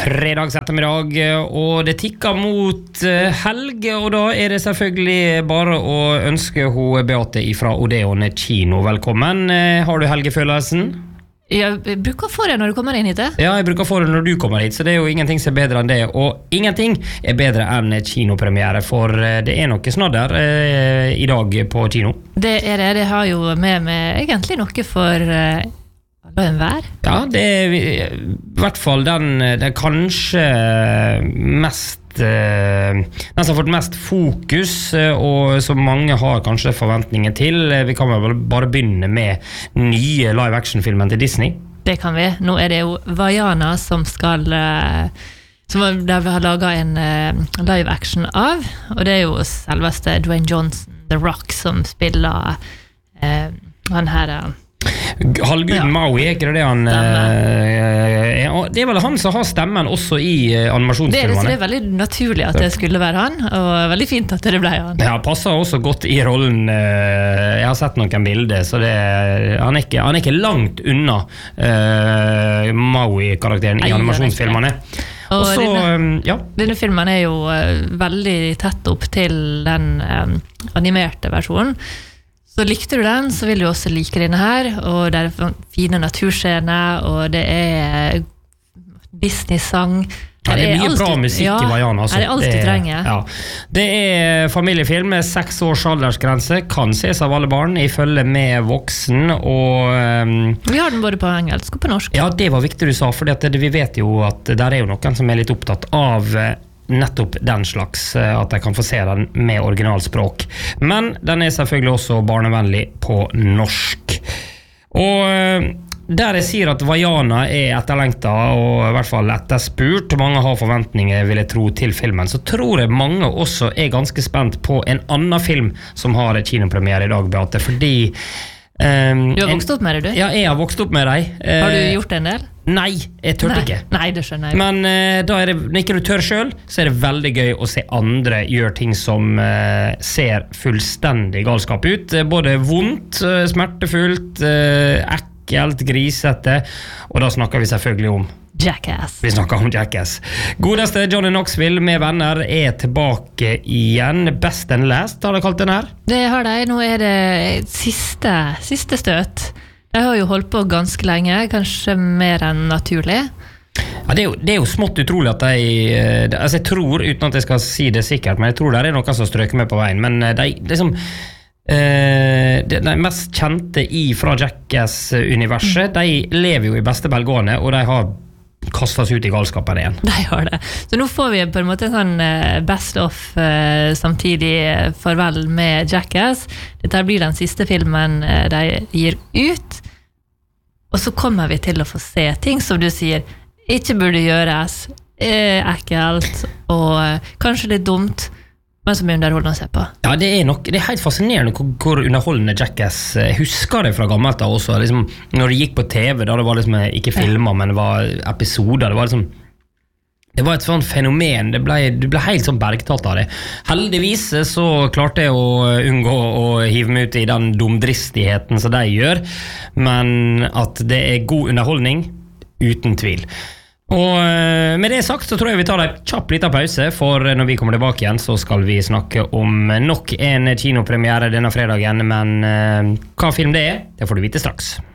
fredags ettermiddag, og det tikker mot helg, og da det selvfølgelig bare å ønske hun Beate fra Odeon kino velkommen. Har du helgefølelsen? Jeg bruker få det når du kommer inn hit. Ja, jeg bruker få det når du kommer hit, så det jo ingenting som bedre enn det, og ingenting bedre enn kinopremiere, for det noe snadder i dag på kino. Det det har jo med meg egentlig noe for en vær. Ja, det I hvert fall den kanskje mest den som har fått mest fokus, og som mange har kanskje forventninger til. Vi kan vel bare begynne med nye live-action-filmen til Disney. Det kan vi. Nå det jo Vaiana som skal som der vi har laget en live-action av, og det jo selveste Dwayne Johnson, The Rock, som spiller han her Halvguden Maui, ikke det han det vel han som har stemmen også i animasjonsfilmene. Det veldig naturlig at det skulle være han, og veldig fint at det ble han. Ja, passer også godt i rollen. Jeg har sett noen bilder, så han ikke langt unna Maui-karakteren i animasjonsfilmene. Og så, denne filmen jo veldig tett opp til den animerte versjonen. Så likte du den, så vil du også like denne her, og det fine naturscener, og det Disney-sang. Ja, det mye bra musikk i Vaiana. Det alt du trenger. Ja. Det familiefilm med 6 års aldersgrense, kan ses av alle barn, I følge med voksen, og vi har den både på engelsk og på norsk. Ja, det var viktig du sa, for vi vet jo at der jo noen som litt opptatt av nettopp den slags, at jeg kan få se den med originalspråk. Men den selvfølgelig også barnevennlig på norsk. Og der jeg sier at Vaiana etterlengtet, og I hvert fall etterspurt, mange har forventninger, vil jeg tro, til filmen, så tror jeg mange også ganske spent på en annen film som har kinopremiere I dag, Beate, fordi du har vokst opp med det, du? Ja, jeg har vokst opp med deg. Har du gjort en del? Nei, jeg tørte ikke. Nei, det skjønner jeg. Men da når ikke du tør selv, så det veldig gøy å se andre gjøre ting som ser fullstendig galskap ut. Både vondt, smertefullt, ekkelt, grisete, og da snakker vi selvfølgelig om Jackass. Vi snakker om Jackass. Godeste Johnny Knoxville med venner tilbake igjen. Best and last, har de kalt den her? Det har de. Nå det siste støt. De har jo holdt på ganske lenge, kanskje mer enn naturlig. Ja, det jo smått utrolig at altså jeg tror, uten at jeg skal si det sikkert, men jeg tror det noen som strøker med på veien, men de liksom de mest kjente fra Jackass-universet, de lever jo I beste velgående, og de har kastet ut I galskapen igjen. De har det. Så nå får vi på en måte en sånn best of samtidig farvel med Jackass. Dette blir den siste filmen de gir ut, og så kommer vi til å få se ting som du sier ikke burde gjøres, ekkelt og kanskje litt dumt, men som underholdende å se på. Ja, det helt fascinerende hvor underholdende Jackass husker det fra gammelt da også, liksom, når det gikk på TV, da det var liksom ikke filmer, men det var episoder, det var et sånt fenomen, du ble helt sånn bergtatt av det. Heldigvis så klarte jeg å unngå å hive meg ut I den dumdristigheten som de gjør, men at det god underholdning, uten tvil. Og med det sagt så tror jeg vi tar en kjapp liten pause, for når vi kommer tilbake igjen så skal vi snakke om nok en kinopremiere denne fredagen, men hva film det får du vite straks.